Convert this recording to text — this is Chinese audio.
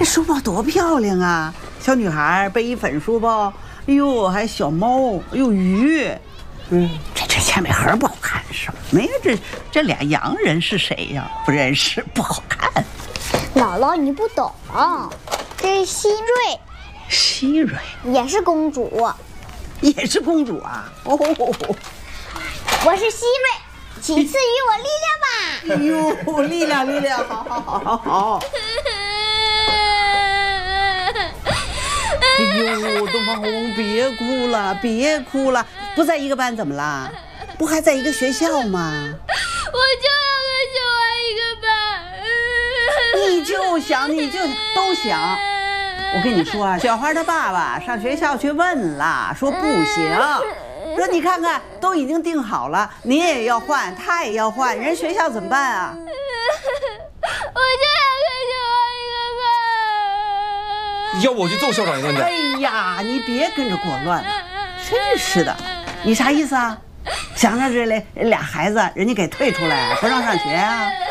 书包多漂亮啊！小女孩背一粉书包，哎呦，还小猫，哎呦鱼，这铅笔盒不好看，什么呀？这俩洋人是谁呀？不认识，不好看。 姥姥你不懂，这是希瑞。 希瑞也是公主， 也是公主啊！哦， 我是希瑞，请赐予我力量吧！ 哎呦，力量，好！哎呦，东方红，别哭了，不在一个班怎么啦？不还在一个学校吗？ 我就要跟小花一个班。 你就想都想。我跟你说啊，小花她爸爸上学校去问了，说不行，说你看看都已经定好了，你也要换，他也要换，人学校怎么办啊？ 我就要跟小花一个班。 要不我去揍校长一顿去。 哎呀，你别跟着过乱了，真是的，你啥意思啊？想让这俩孩子人家给退出来，不让上学啊？